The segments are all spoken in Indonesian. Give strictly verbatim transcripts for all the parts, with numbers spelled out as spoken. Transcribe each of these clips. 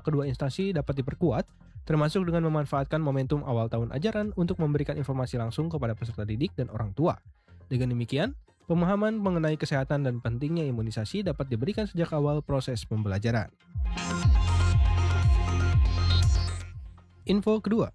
kedua instansi dapat diperkuat, termasuk dengan memanfaatkan momentum awal tahun ajaran untuk memberikan informasi langsung kepada peserta didik dan orang tua. Dengan demikian, pemahaman mengenai kesehatan dan pentingnya imunisasi dapat diberikan sejak awal proses pembelajaran. Info kedua.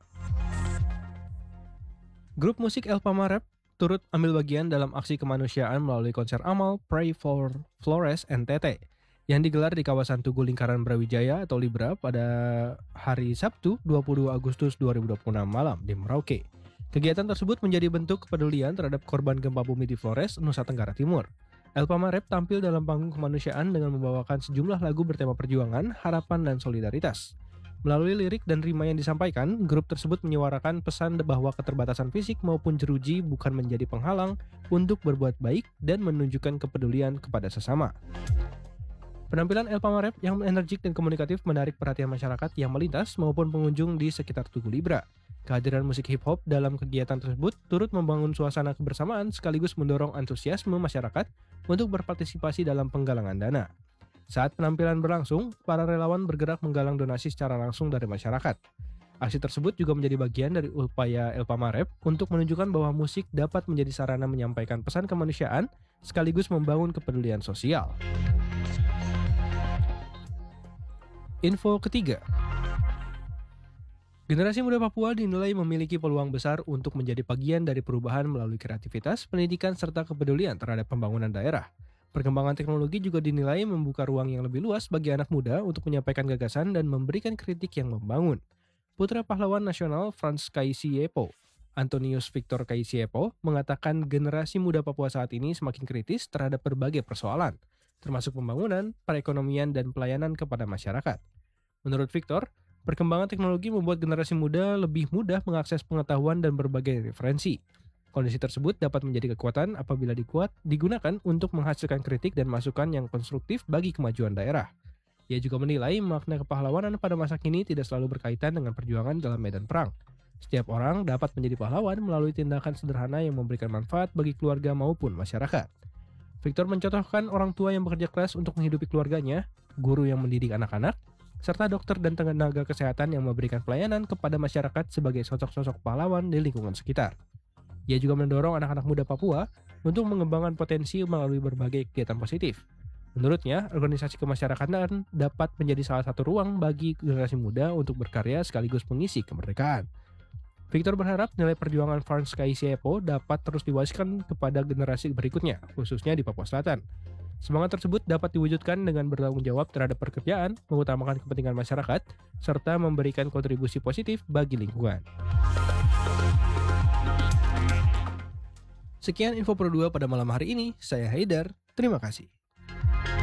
Grup musik Elpama Rap turut ambil bagian dalam aksi kemanusiaan melalui konser amal Pray for Flores N T T yang digelar di kawasan Tugu Lingkaran Brawijaya atau Libra pada hari Sabtu dua puluh dua Agustus dua ribu dua puluh enam malam di Merauke. Kegiatan tersebut menjadi bentuk kepedulian terhadap korban gempa bumi di Flores, Nusa Tenggara Timur. Elpama Rap tampil dalam panggung kemanusiaan dengan membawakan sejumlah lagu bertema perjuangan, harapan, dan solidaritas. Melalui lirik dan rima yang disampaikan, grup tersebut menyuarakan pesan bahwa keterbatasan fisik maupun jeruji bukan menjadi penghalang untuk berbuat baik dan menunjukkan kepedulian kepada sesama. Penampilan Elpama Rap yang energik dan komunikatif menarik perhatian masyarakat yang melintas maupun pengunjung di sekitar Tugu Libra. Kehadiran musik hip-hop dalam kegiatan tersebut turut membangun suasana kebersamaan sekaligus mendorong antusiasme masyarakat untuk berpartisipasi dalam penggalangan dana. Saat penampilan berlangsung, para relawan bergerak menggalang donasi secara langsung dari masyarakat. Aksi tersebut juga menjadi bagian dari upaya Elpama Rap untuk menunjukkan bahwa musik dapat menjadi sarana menyampaikan pesan kemanusiaan sekaligus membangun kepedulian sosial. Info ketiga. Generasi muda Papua dinilai memiliki peluang besar untuk menjadi bagian dari perubahan melalui kreativitas, pendidikan, serta kepedulian terhadap pembangunan daerah. Perkembangan teknologi juga dinilai membuka ruang yang lebih luas bagi anak muda untuk menyampaikan gagasan dan memberikan kritik yang membangun. Putra pahlawan nasional Frans Kaisiepo, Antonius Victor Kaisiepo, mengatakan generasi muda Papua saat ini semakin kritis terhadap berbagai persoalan, termasuk pembangunan, perekonomian, dan pelayanan kepada masyarakat. Menurut Victor, perkembangan teknologi membuat generasi muda lebih mudah mengakses pengetahuan dan berbagai referensi. Kondisi tersebut dapat menjadi kekuatan apabila dikuat, digunakan untuk menghasilkan kritik dan masukan yang konstruktif bagi kemajuan daerah. Ia juga menilai makna kepahlawanan pada masa kini tidak selalu berkaitan dengan perjuangan dalam medan perang. Setiap orang dapat menjadi pahlawan melalui tindakan sederhana yang memberikan manfaat bagi keluarga maupun masyarakat. Victor mencontohkan orang tua yang bekerja keras untuk menghidupi keluarganya, guru yang mendidik anak-anak, serta dokter dan tenaga kesehatan yang memberikan pelayanan kepada masyarakat sebagai sosok-sosok pahlawan di lingkungan sekitar. Ia juga mendorong anak-anak muda Papua untuk mengembangkan potensi melalui berbagai kegiatan positif. Menurutnya, organisasi kemasyarakatan dapat menjadi salah satu ruang bagi generasi muda untuk berkarya sekaligus mengisi kemerdekaan. Victor berharap nilai perjuangan Frans Kaisiepo dapat terus diwariskan kepada generasi berikutnya, khususnya di Papua Selatan. Semangat tersebut dapat diwujudkan dengan bertanggung jawab terhadap pekerjaan, mengutamakan kepentingan masyarakat, serta memberikan kontribusi positif bagi lingkungan. Sekian info Pro dua pada malam hari ini, saya Haidar, terima kasih.